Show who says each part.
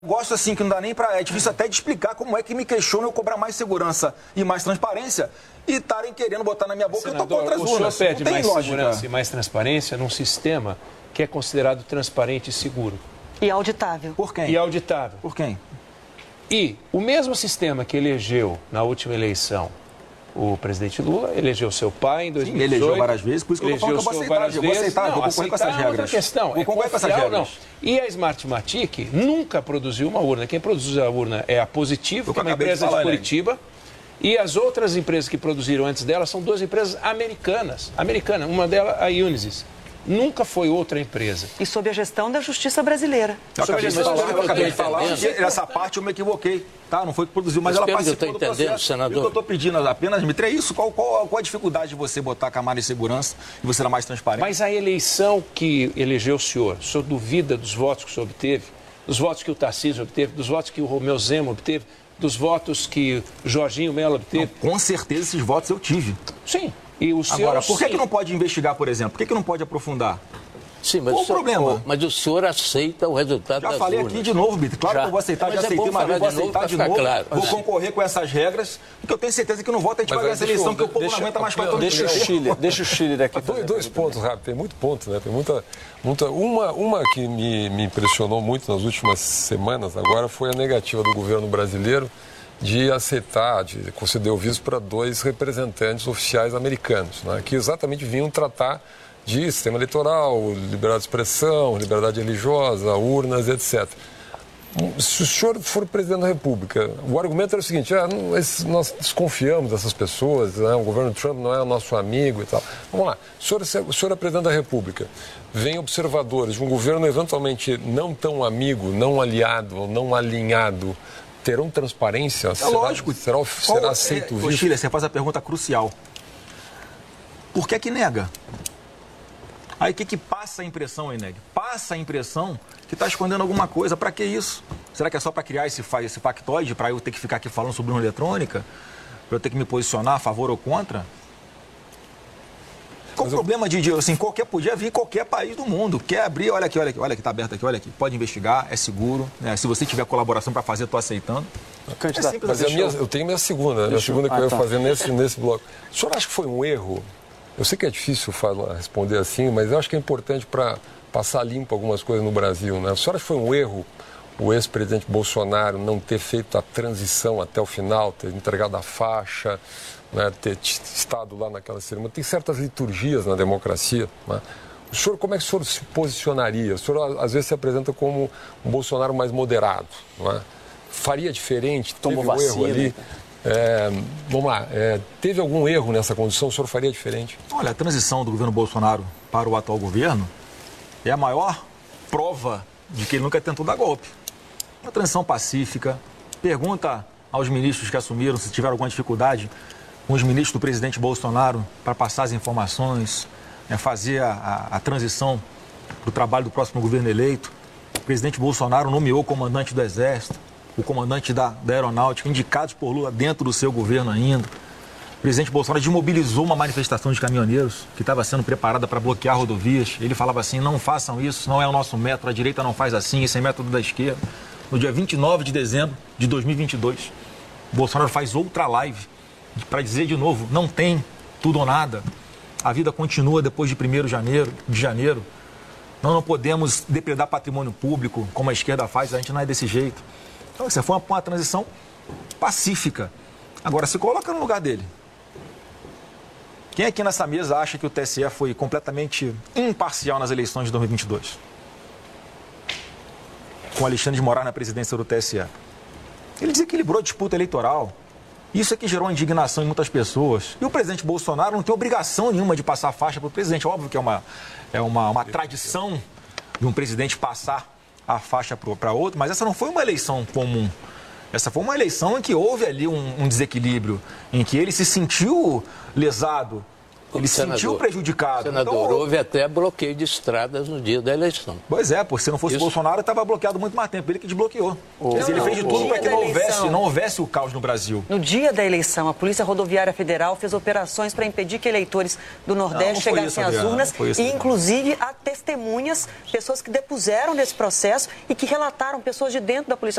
Speaker 1: Gosto assim que não dá nem para... É difícil até de explicar como é que me questionam eu cobrar mais segurança e mais transparência e estarem querendo botar na minha boca.
Speaker 2: Senador,
Speaker 1: eu tô contra as urnas.
Speaker 2: O senhor pede mais
Speaker 1: lógica.
Speaker 2: segurança e mais transparência num sistema que é considerado transparente e seguro.
Speaker 3: E auditável.
Speaker 1: Por quem?
Speaker 2: E auditável.
Speaker 1: Por quem?
Speaker 2: E o mesmo sistema que elegeu na última eleição o presidente Lula, elegeu seu pai em 2018.
Speaker 1: Sim, elegeu várias vezes, por isso que eu vou aceitar. Eu vou aceitar, eu vou concorrer com essas regras.
Speaker 2: Questão,
Speaker 1: vou concorrer com essas regras. Não.
Speaker 2: E a Smartmatic nunca produziu uma urna. Quem produz a urna é a Positivo, que é uma empresa de Curitiba. E as outras empresas que produziram antes dela são duas empresas americanas. Uma delas, a Unisys. Nunca foi outra empresa.
Speaker 3: E sob a gestão da Justiça brasileira.
Speaker 1: Eu acabei de falar, essa parte eu me equivoquei. Tá? Não foi que produziu, mas ela participou do processo.
Speaker 4: Senador.
Speaker 1: O que eu estou pedindo apenas, Dmitry, é isso. Qual a dificuldade de você botar a camada de segurança e você ser mais transparente?
Speaker 2: Mas a eleição que elegeu o senhor duvida dos votos que o senhor obteve? Dos votos que o Tarcísio obteve? Dos votos que o Romeu Zema obteve? Dos votos que o Jorginho Mello obteve?
Speaker 1: Não, com certeza esses votos eu tive.
Speaker 2: Sim. E o senhor,
Speaker 1: agora, por que não pode investigar, por exemplo? Por que não pode aprofundar?
Speaker 4: Sim, mas
Speaker 1: qual o problema?
Speaker 4: Mas o senhor aceita o resultado das urnas.
Speaker 1: Já falei aqui de novo, Bito. Claro que eu vou aceitar, já aceitei uma vez, vou aceitar de novo.
Speaker 4: Claro.
Speaker 1: Vou concorrer com essas regras, porque eu tenho certeza que no voto a gente vai ganhar essa eleição, que o povo não aguenta mais 4 anos.
Speaker 5: Deixa o Chile daqui. Dois pontos rápidos, tem muito ponto, né? Tem muita uma que me impressionou muito nas últimas semanas agora foi a negativa do governo brasileiro de aceitar, de conceder o visto para 2 representantes oficiais americanos, né, que exatamente vinham tratar de sistema eleitoral, liberdade de expressão, liberdade religiosa, urnas, etc. Se o senhor for presidente da República, o argumento era o seguinte, nós desconfiamos dessas pessoas, né, o governo Trump não é o nosso amigo e tal. Vamos lá, o senhor é presidente da República, vem observadores de um governo eventualmente não tão amigo, não aliado ou não alinhado, terão transparência?
Speaker 1: Lógico.
Speaker 5: Será aceito o visto?
Speaker 1: Chile, você faz a pergunta crucial. Por que nega? Aí o que passa a impressão, aí, nega? Passa a impressão que está escondendo alguma coisa. Para que isso? Será que é só para criar esse factoide, para eu ter que ficar aqui falando sobre urna eletrônica? Para eu ter que me posicionar a favor ou contra? Qual o problema de assim, podia vir qualquer país do mundo, quer abrir, olha aqui, está aberto aqui, olha aqui, pode investigar, é seguro, né? Se você tiver colaboração para fazer, eu estou aceitando.
Speaker 5: Mas eu tenho minha segunda que eu ia fazer nesse bloco. O senhor acha que foi um erro? Eu sei que é difícil responder assim, mas eu acho que é importante para passar limpo algumas coisas no Brasil, né? O senhor acha que foi um erro o ex-presidente Bolsonaro não ter feito a transição até o final, ter entregado a faixa, né, ter estado lá naquela cerimônia? Tem certas liturgias na democracia, né? O senhor, como é que o senhor se posicionaria? O senhor às vezes se apresenta como um Bolsonaro mais moderado, não é? Faria diferente? Teve um erro ali? Vamos lá, teve algum erro nessa condição? O senhor faria diferente?
Speaker 1: Olha, a transição do governo Bolsonaro para o atual governo é a maior prova de que ele nunca tentou dar golpe. Uma transição pacífica. Pergunta aos ministros que assumiram se tiveram alguma dificuldade com os ministros do presidente Bolsonaro para passar as informações, fazer a transição do trabalho do próximo governo eleito. O presidente Bolsonaro nomeou o comandante do Exército, o comandante da Aeronáutica, indicados por Lula dentro do seu governo ainda. O presidente Bolsonaro desmobilizou uma manifestação de caminhoneiros que estava sendo preparada para bloquear rodovias. Ele falava assim, não façam isso, não é o nosso método, a direita não faz assim, esse é método da esquerda. No dia 29 de dezembro de 2022, Bolsonaro faz outra live para dizer de novo, não tem tudo ou nada. A vida continua depois de 1º de janeiro. Não podemos depredar patrimônio público, como a esquerda faz, a gente não é desse jeito. Então, essa foi uma transição pacífica. Agora, se coloca no lugar dele. Quem aqui nessa mesa acha que o TSE foi completamente imparcial nas eleições de 2022? Com Alexandre de Moraes na presidência do TSE. Ele desequilibrou a disputa eleitoral. Isso é que gerou indignação em muitas pessoas. E o presidente Bolsonaro não tem obrigação nenhuma de passar a faixa para o presidente. Óbvio que é uma tradição de um presidente passar a faixa para outro, mas essa não foi uma eleição comum. Essa foi uma eleição em que houve ali um desequilíbrio, em que ele se sentiu lesado Ele se sentiu prejudicado.
Speaker 4: Senador,
Speaker 1: então,
Speaker 4: houve até bloqueio de estradas no dia da eleição.
Speaker 1: Pois é, se não fosse Bolsonaro, estava bloqueado muito mais tempo. Ele que desbloqueou. Ele fez de tudo para que não houvesse o caos no Brasil.
Speaker 3: No dia da eleição, a Polícia Rodoviária Federal fez operações para impedir que eleitores do Nordeste chegassem às urnas. E, inclusive, há testemunhas, pessoas que depuseram nesse processo e que relataram, pessoas de dentro da Polícia